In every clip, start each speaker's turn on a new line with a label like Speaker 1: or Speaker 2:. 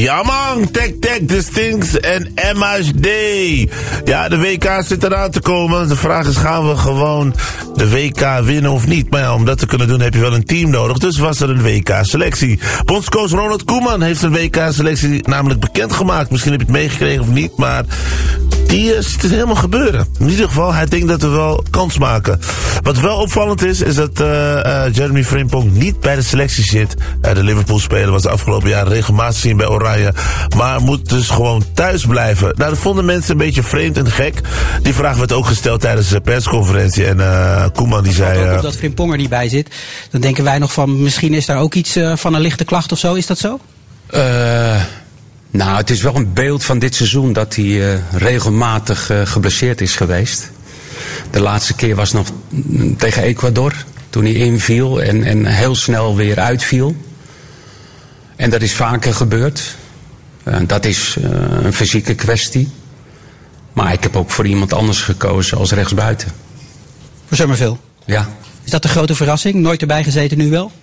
Speaker 1: Ja man, Tech, Distinct en MHD. Ja, de WK zit eraan te komen. De vraag is, gaan we gewoon de WK winnen of niet? Maar ja, om dat te kunnen doen heb je wel een team nodig. Dus was er een WK-selectie. Bondscoach Ronald Koeman heeft een WK-selectie namelijk bekendgemaakt. Misschien heb je het meegekregen of niet, maar die ziet het helemaal gebeuren. In ieder geval, hij denkt dat we wel kans maken. Wat wel opvallend is dat Jeremy Frimpong niet bij de selectie zit. De Liverpool-speler was de afgelopen jaren regelmatig zien bij Oranje, maar moet dus gewoon thuis blijven. Nou, dat vonden mensen een beetje vreemd en gek. Die vraag werd ook gesteld tijdens de persconferentie. En Koeman die zei...
Speaker 2: Ook dat Frimpong er niet bij zit. Dan denken wij nog van, misschien is daar ook iets van een lichte klacht of zo. Is dat zo?
Speaker 3: Nou, het is wel een beeld van dit seizoen dat hij regelmatig geblesseerd is geweest. De laatste keer was nog tegen Ecuador, toen hij inviel en heel snel weer uitviel. En dat is vaker gebeurd. Dat is een fysieke kwestie. Maar ik heb ook voor iemand anders gekozen als rechtsbuiten.
Speaker 2: Voor Summerville?
Speaker 3: Ja.
Speaker 2: Is dat de grote verrassing? Nooit erbij gezeten, nu wel?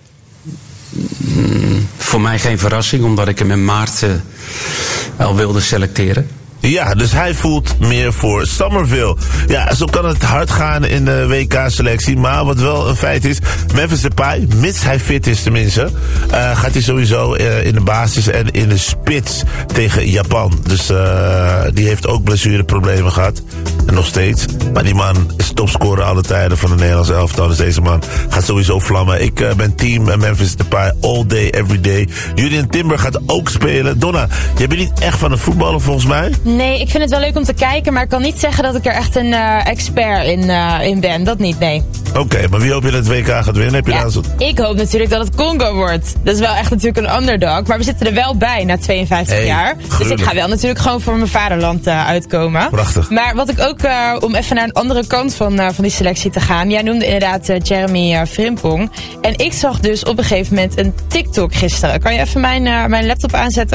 Speaker 3: Voor mij geen verrassing, omdat ik hem in maart al wilde selecteren.
Speaker 1: Ja, dus hij voelt meer voor Summerville. Ja, zo kan het hard gaan in de WK-selectie. Maar wat wel een feit is, Memphis Depay, mits hij fit is tenminste, gaat hij sowieso in de basis en in de spits tegen Japan. Dus die heeft ook blessureproblemen gehad. En nog steeds. Maar die man is topscorer alle tijden van de Nederlandse elftal. Dus deze man gaat sowieso vlammen. Ik ben team Memphis Depay all day, every day. Julian Timber gaat ook spelen. Donna, jij bent niet echt van het voetballen volgens mij?
Speaker 4: Nee, ik vind het wel leuk om te kijken, maar ik kan niet zeggen dat ik er echt een expert in ben. Dat niet, nee.
Speaker 1: Oké, maar wie hoop je dat het WK gaat winnen? Heb je
Speaker 4: Ja, ik hoop natuurlijk dat het Congo wordt. Dat is wel echt natuurlijk een underdog, maar we zitten er wel bij na 52 jaar.
Speaker 1: Gruwelijk.
Speaker 4: Dus ik ga wel natuurlijk gewoon voor mijn vaderland uitkomen.
Speaker 1: Prachtig.
Speaker 4: Maar wat ik ook, om even naar een andere kant van die selectie te gaan. Jij noemde inderdaad Jeremy Frimpong. En ik zag dus op een gegeven moment een TikTok gisteren. Kan je even mijn laptop aanzetten?